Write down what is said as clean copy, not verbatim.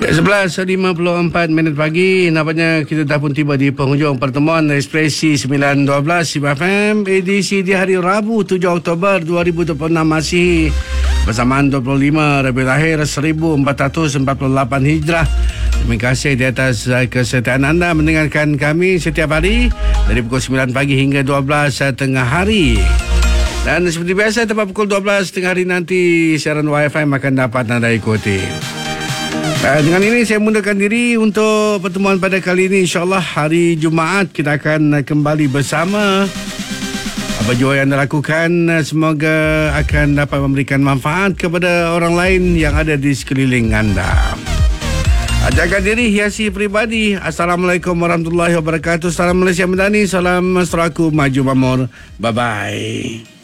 11.54 pagi. Nampaknya kita dah pun tiba di penghujung pertemuan Ekspresi 912 FM edisi di hari Rabu 7 Oktober 2026 masih bersamaan 25 Rabiul Akhir 1448 Hijrah. Terima kasih di atas kesetiaan anda mendengarkan kami setiap hari dari pukul 9 pagi hingga 12 tengah hari. Dan seperti biasa tepat pukul 12 tengah hari nanti siaran WiFi akan dapat anda ikuti. Dengan ini saya mundurkan diri untuk pertemuan pada kali ini. InsyaAllah hari Jumaat kita akan kembali bersama. Apa jua yang anda lakukan semoga akan dapat memberikan manfaat kepada orang lain yang ada di sekeliling anda. Jaga diri, hiasi peribadi. Assalamualaikum warahmatullahi wabarakatuh. Salam Malaysia Madani, salam Sarawak Maju Makmur. Bye-bye.